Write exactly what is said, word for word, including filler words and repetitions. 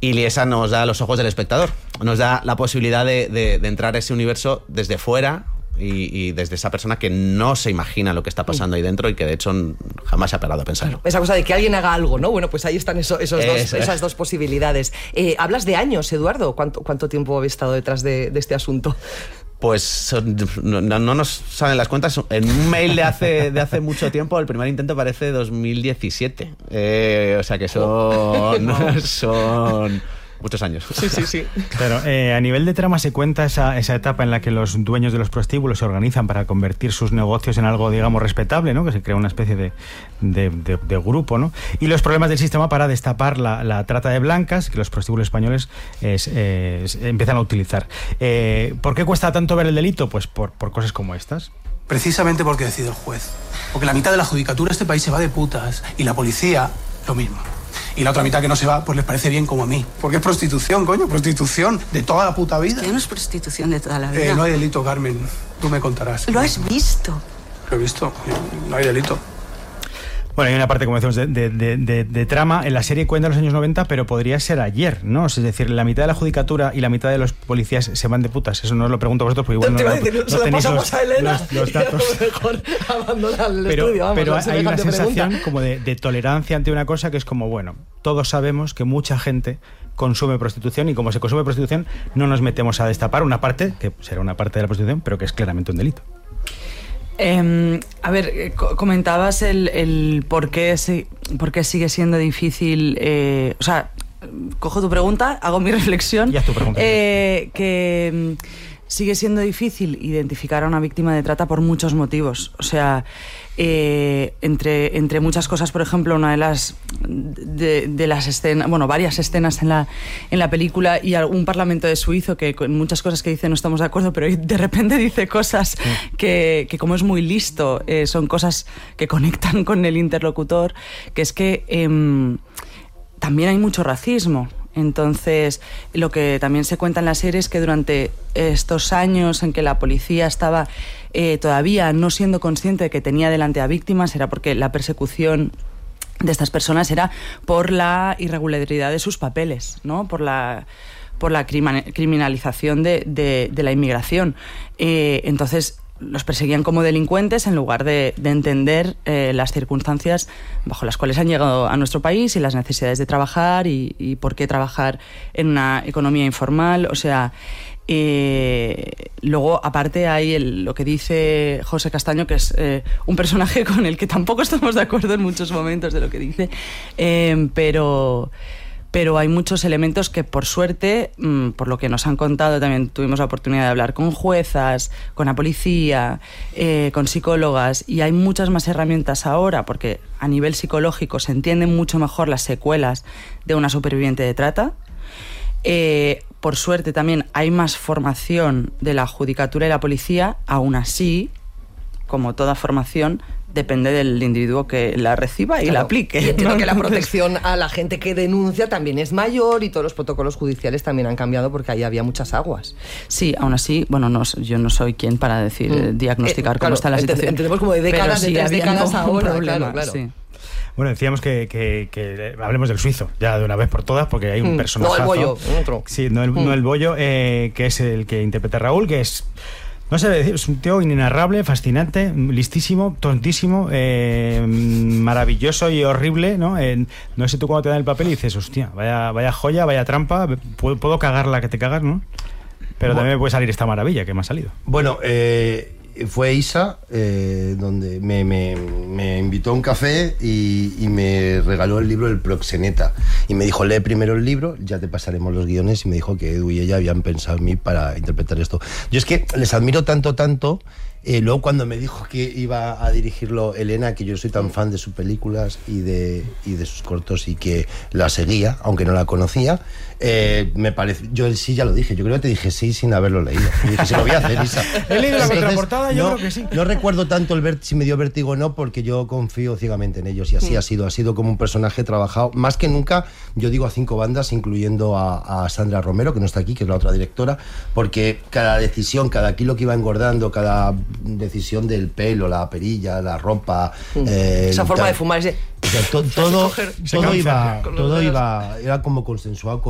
Y esa nos da los ojos del espectador, nos da la posibilidad de, de, de entrar a ese universo desde fuera y, y desde esa persona que no se imagina lo que está pasando ahí dentro y que de hecho jamás se ha parado a pensarlo. Esa cosa de que alguien haga algo, ¿no? Bueno, pues ahí están eso, esos dos, eso esas es. dos posibilidades. Eh, hablas de años, Eduardo. ¿Cuánto, cuánto tiempo habéis estado detrás de, de este asunto? Pues son, no, no nos salen las cuentas. En un mail de hace, de hace mucho tiempo, el primer intento parece dos mil diecisiete. Eh, o sea que son, son muchos años. Sí, sí, sí. Pero eh, a nivel de trama se cuenta esa, esa etapa en la que los dueños de los prostíbulos se organizan para convertir sus negocios en algo, digamos, respetable, ¿no? Que se crea una especie de, de, de, de grupo, ¿no? Y los problemas del sistema para destapar la, la trata de blancas que los prostíbulos españoles es, es, empiezan a utilizar. Eh, ¿Por qué cuesta tanto ver el delito? Pues por, por cosas como estas. Precisamente porque decide el juez. Porque la mitad de la judicatura de este país se va de putas y la policía lo mismo. Y la otra mitad que no se va, pues les parece bien como a mí. Porque es prostitución, coño, prostitución de toda la puta vida. Que no es prostitución de toda la vida. Eh, no hay delito, Carmen. Tú me contarás. Lo has visto. Lo he visto. No hay delito. Bueno, hay una parte, como decimos, de, de, de, de, de trama. En la serie cuenta los años noventa, pero podría ser ayer, ¿no? Es decir, la mitad de la judicatura y la mitad de los policías se van de putas. Eso no os lo pregunto a vosotros, porque igual no, no, decir, no tenéis pasamos los, a Elena, los, los datos. Y a lo mejor abandonar el pero, estudio. Vamos, pero no hay una sensación pregunta. como de, de tolerancia ante una cosa que es como, bueno, todos sabemos que mucha gente consume prostitución y como se consume prostitución no nos metemos a destapar una parte, que será una parte de la prostitución, pero que es claramente un delito. Eh, a ver, comentabas el, el por, qué se, por qué sigue siendo difícil, eh, o sea, cojo tu pregunta, hago mi reflexión, y haz tu pregunta. Eh, que sigue siendo difícil identificar a una víctima de trata por muchos motivos, o sea, eh, entre, entre muchas cosas, por ejemplo, una de las de, de las escenas, bueno, varias escenas en la, en la película y algún parlamento de suizo que con muchas cosas que dice no estamos de acuerdo, pero de repente dice cosas sí. que, que como es muy listo, eh, son cosas que conectan con el interlocutor, que es que eh, también hay mucho racismo. Entonces, lo que también se cuenta en la serie es que durante estos años en que la policía estaba eh, todavía no siendo consciente de que tenía delante a víctimas, era porque la persecución de estas personas era por la irregularidad de sus papeles, ¿no? Por la, por la criminalización de, de, de la inmigración. Eh, entonces, los perseguían como delincuentes en lugar de, de entender eh, las circunstancias bajo las cuales han llegado a nuestro país y las necesidades de trabajar y, y por qué trabajar en una economía informal. O sea, eh, luego aparte hay el, lo que dice José Castaño, que es eh, un personaje con el que tampoco estamos de acuerdo en muchos momentos de lo que dice, eh, pero... pero hay muchos elementos que, por suerte, mmm, por lo que nos han contado, también tuvimos la oportunidad de hablar con juezas, con la policía, eh, con psicólogas, y hay muchas más herramientas ahora, porque a nivel psicológico se entienden mucho mejor las secuelas de una superviviente de trata. Eh, por suerte también hay más formación de la judicatura y la policía, aún así, como toda formación, depende del individuo que la reciba y claro, la aplique. Y entiendo que la protección a la gente que denuncia también es mayor y todos los protocolos judiciales también han cambiado porque ahí había muchas aguas. Sí, aún así, bueno, no, yo no soy quien para decir, mm. diagnosticar eh, cómo claro, está la situación. Entendemos como de décadas, sí, de tres décadas ahora, problema, claro, claro. Sí. Bueno, decíamos que, que, que hablemos del suizo, ya de una vez por todas, porque hay un mm. personaje. No el bollo, otro. Sí, no el, mm. no el bollo, eh, que es el que interpreta a Raúl, que es... No sé decir, es un tío inenarrable, fascinante, listísimo, tontísimo, eh, maravilloso y horrible, ¿no? Eh, no sé tú cuando te dan el papel y dices, hostia, vaya, vaya joya, vaya trampa, puedo, puedo cagar la que te cagas, ¿no? Pero bueno, también me puede salir esta maravilla que me ha salido. Bueno, eh, fue Isa, eh, donde me, me, me invitó a un café y, y me regaló el libro El Proxeneta. Y me dijo, lee primero el libro, ya te pasaremos los guiones. Y me dijo que Edu y ella habían pensado en mí para interpretar esto. Yo es que les admiro tanto, tanto... Eh, luego cuando me dijo que iba a dirigirlo Elena, que yo soy tan fan de sus películas y de, y de sus cortos y que la seguía, aunque no la conocía, eh, me parece, yo sí ya lo dije, yo creo que te dije sí sin haberlo leído. Y dije, se lo voy a hacer, Isa. He leído la contraportada, yo no, creo que sí. No recuerdo tanto el ver, si me dio vértigo o no, porque yo confío ciegamente en ellos y así mm. ha sido, ha sido como un personaje trabajado, más que nunca, yo digo a cinco bandas, incluyendo a, a Sandra Romero, que no está aquí, que es la otra directora, porque cada decisión, cada kilo que iba engordando, cada decisión del pelo, la perilla, la ropa, mm. eh, esa forma tal, de fumar ese... todo, todo, todo iba, todo iba, era como consensuado con